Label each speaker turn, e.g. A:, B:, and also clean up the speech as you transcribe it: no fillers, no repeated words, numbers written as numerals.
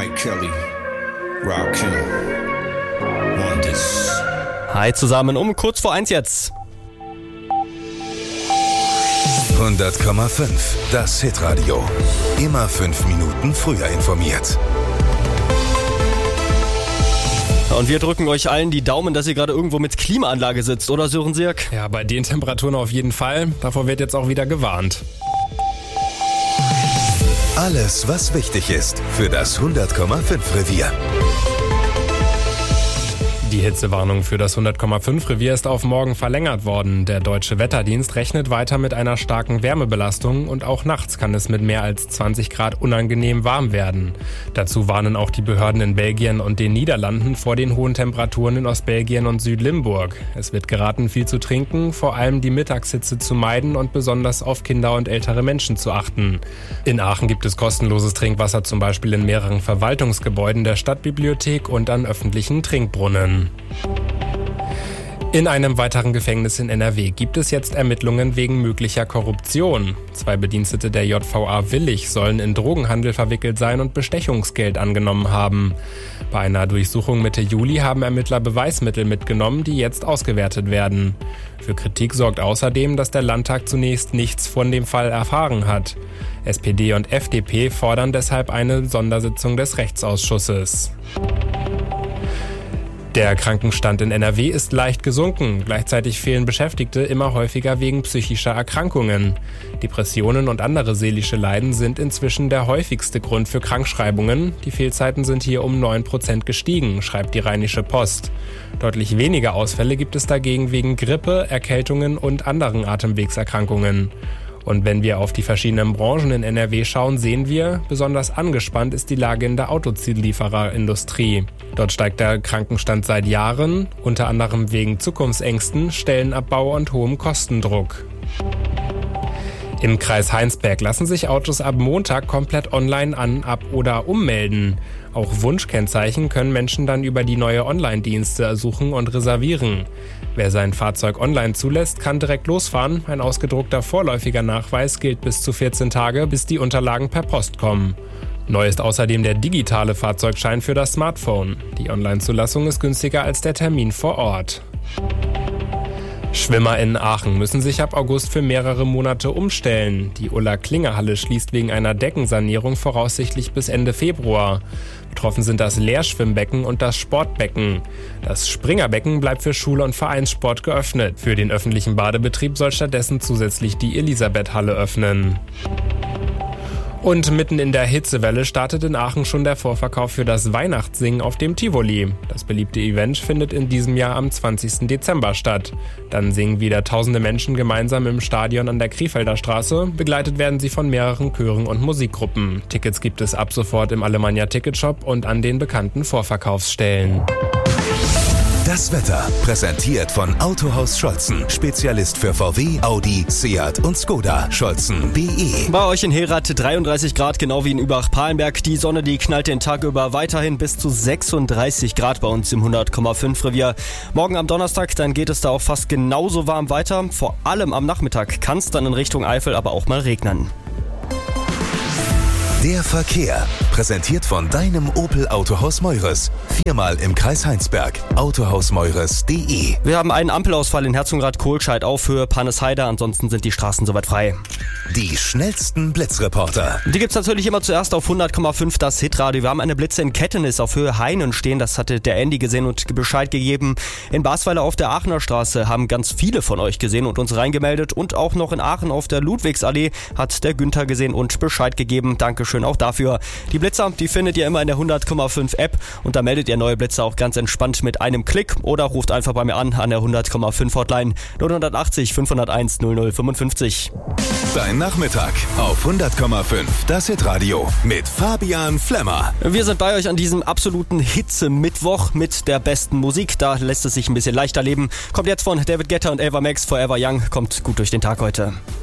A: Kelly, Rakim, want this.
B: Hi zusammen, kurz vor 1 jetzt.
C: 100,5, das Hitradio. Immer 5 Minuten früher informiert.
B: Und wir drücken euch allen die Daumen, dass ihr gerade irgendwo mit Klimaanlage sitzt, oder Sören Sirk?
D: Ja, bei den Temperaturen auf jeden Fall. Davor wird jetzt auch wieder gewarnt.
C: Alles, was wichtig ist für das 100,5 Revier.
D: Die Hitzewarnung für das 100,5 Revier ist auf morgen verlängert worden. Der Deutsche Wetterdienst rechnet weiter mit einer starken Wärmebelastung und auch nachts kann es mit mehr als 20 Grad unangenehm warm werden. Dazu warnen auch die Behörden in Belgien und den Niederlanden vor den hohen Temperaturen in Ostbelgien und Südlimburg. Es wird geraten, viel zu trinken, vor allem die Mittagshitze zu meiden und besonders auf Kinder und ältere Menschen zu achten. In Aachen gibt es kostenloses Trinkwasser, zum Beispiel in mehreren Verwaltungsgebäuden der Stadtbibliothek und an öffentlichen Trinkbrunnen. In einem weiteren Gefängnis in NRW gibt es jetzt Ermittlungen wegen möglicher Korruption. 2 Bedienstete der JVA Willich sollen in Drogenhandel verwickelt sein und Bestechungsgeld angenommen haben. Bei einer Durchsuchung Mitte Juli haben Ermittler Beweismittel mitgenommen, die jetzt ausgewertet werden. Für Kritik sorgt außerdem, dass der Landtag zunächst nichts von dem Fall erfahren hat. SPD und FDP fordern deshalb eine Sondersitzung des Rechtsausschusses. Der Krankenstand in NRW ist leicht gesunken. Gleichzeitig fehlen Beschäftigte immer häufiger wegen psychischer Erkrankungen. Depressionen und andere seelische Leiden sind inzwischen der häufigste Grund für Krankschreibungen. Die Fehlzeiten sind hier um 9% gestiegen, schreibt die Rheinische Post. Deutlich weniger Ausfälle gibt es dagegen wegen Grippe, Erkältungen und anderen Atemwegserkrankungen. Und wenn wir auf die verschiedenen Branchen in NRW schauen, sehen wir, besonders angespannt ist die Lage in der Autozuliefererindustrie. Dort steigt der Krankenstand seit Jahren, unter anderem wegen Zukunftsängsten, Stellenabbau und hohem Kostendruck. Im Kreis Heinsberg lassen sich Autos ab Montag komplett online ab- oder ummelden. Auch Wunschkennzeichen können Menschen dann über die neue Online-Dienste suchen und reservieren. Wer sein Fahrzeug online zulässt, kann direkt losfahren. Ein ausgedruckter vorläufiger Nachweis gilt bis zu 14 Tage, bis die Unterlagen per Post kommen. Neu ist außerdem der digitale Fahrzeugschein für das Smartphone. Die Online-Zulassung ist günstiger als der Termin vor Ort. Schwimmer in Aachen müssen sich ab August für mehrere Monate umstellen. Die Ulla-Klinger-Halle schließt wegen einer Deckensanierung voraussichtlich bis Ende Februar. Betroffen sind das Leerschwimmbecken und das Sportbecken. Das Springerbecken bleibt für Schule- und Vereinssport geöffnet. Für den öffentlichen Badebetrieb soll stattdessen zusätzlich die Elisabeth-Halle öffnen. Und mitten in der Hitzewelle startet in Aachen schon der Vorverkauf für das Weihnachtssingen auf dem Tivoli. Das beliebte Event findet in diesem Jahr am 20. Dezember statt. Dann singen wieder tausende Menschen gemeinsam im Stadion an der Krefelder Straße. Begleitet werden sie von mehreren Chören und Musikgruppen. Tickets gibt es ab sofort im Alemannia Ticketshop und an den bekannten Vorverkaufsstellen.
C: Das Wetter, präsentiert von Autohaus Scholzen. Spezialist für VW, Audi, Seat und Skoda. Scholzen.de.
B: Bei euch in Herath 33 Grad, genau wie in Übach-Palenberg. Die Sonne, die knallt den Tag über weiterhin bis zu 36 Grad bei uns im 100,5 Revier. Morgen am Donnerstag, dann geht es da auch fast genauso warm weiter. Vor allem am Nachmittag kann es dann in Richtung Eifel aber auch mal regnen.
C: Der Verkehr, präsentiert von deinem Opel Autohaus Meures. 4-mal im Kreis Heinsberg. Autohausmeures.de.
B: Wir haben einen Ampelausfall in Herzogenrath-Kohlscheid auf Höhe Pannesheide. Ansonsten sind die Straßen soweit frei.
C: Die schnellsten Blitzreporter.
B: Die gibt's natürlich immer zuerst auf 100,5 das Hitradio. Wir haben eine Blitze in Kettenis auf Höhe Heinen stehen. Das hatte der Andy gesehen und Bescheid gegeben. In Basweiler auf der Aachener Straße haben ganz viele von euch gesehen und uns reingemeldet. Und auch noch in Aachen auf der Ludwigsallee hat der Günther gesehen und Bescheid gegeben. Dankeschön auch dafür. Die Blitzer, die findet ihr immer in der 100,5 App. Und da meldet ihr neue Blitzer auch ganz entspannt mit einem Klick. Oder ruft einfach bei mir an der 100,5 Hotline 080 501 0055.
C: Dein Nachmittag auf 100,5 das Hitradio mit Fabian Flemmer.
B: Wir sind bei euch an diesem absoluten Hitze-Mittwoch mit der besten Musik. Da lässt es sich ein bisschen leichter leben. Kommt jetzt von David Guetta und Ava Max, Forever Young. Kommt gut durch den Tag heute.